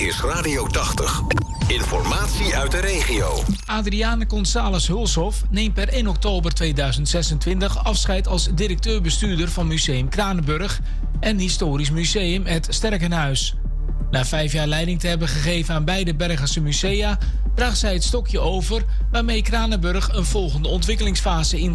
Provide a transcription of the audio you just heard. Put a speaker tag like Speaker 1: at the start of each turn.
Speaker 1: is Radio 80. Informatie uit de regio.
Speaker 2: Adriane González Hulshof neemt per 1 oktober 2026 afscheid als directeur-bestuurder van Museum Kranenburg en Historisch Museum Het Sterkenhuis. Na 5 jaar leiding te hebben gegeven aan beide Bergense musea, draagt zij het stokje over waarmee Kranenburg een volgende ontwikkelingsfase in